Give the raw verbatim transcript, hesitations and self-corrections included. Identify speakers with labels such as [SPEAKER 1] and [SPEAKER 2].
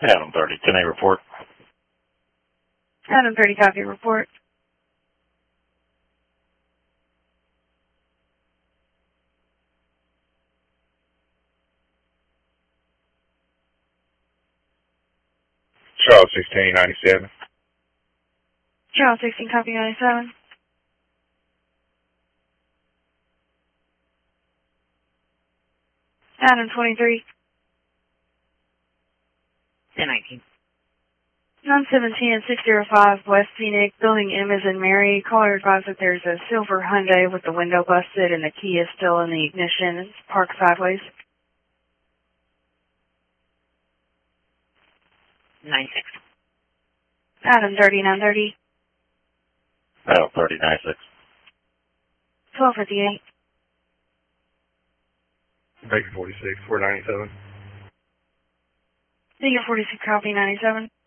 [SPEAKER 1] Adam thirty, ten A report.
[SPEAKER 2] Adam thirty, copy report.
[SPEAKER 3] Charles sixteen ninety-seven.
[SPEAKER 2] Charles sixteen, copy ninety-seven. Adam twenty-three.
[SPEAKER 4] ten nineteen.
[SPEAKER 2] nine seventeen and six oh five West Phoenix, building M as in Mary. Caller advised that there's a silver Hyundai with the window busted and the key is still in the ignition. It's parked sideways.
[SPEAKER 4] nine six.
[SPEAKER 2] Adam thirty, nine thirty.
[SPEAKER 1] Adam thirty, nine six.
[SPEAKER 2] twelve fifty-eight.
[SPEAKER 3] Baker forty-six, four ninety-seven.
[SPEAKER 2] Figure forty-six, copy ninety-seven.